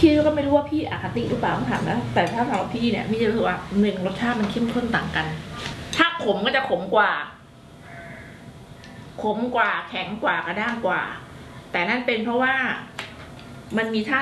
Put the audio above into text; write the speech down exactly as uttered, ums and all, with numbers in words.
พี่ก็ไม่รู้ว่าพี่อคติหรือเปล่าต้องถามนะแต่ถ้าสำหรับพี่เนี่ยพี่จะรู้สึกว่าหนึ่งรสชาติมันเข้มข้นต่างกันถ้าขมก็จะขมกว่าขมกว่าแข็งกว่ากระด้างกว่าแต่นั่นเป็นเพราะว่ามันมีธาตุ